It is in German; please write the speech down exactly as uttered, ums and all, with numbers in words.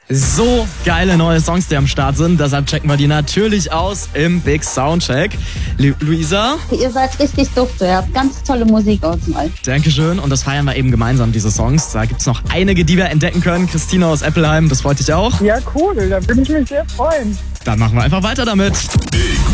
So geile neue Songs, die am Start sind. Deshalb checken wir die natürlich aus im Big Soundcheck. Lu- Luisa? Ihr seid richtig dufte, ihr habt ganz tolle Musikauswahl. Dankeschön. Und das feiern wir eben gemeinsam, diese Songs. Da gibt's noch einige, die wir entdecken können. Christina aus Eppelheim, das freut dich auch? Ja, cool, da würde ich mich sehr freuen. Dann machen wir einfach weiter damit.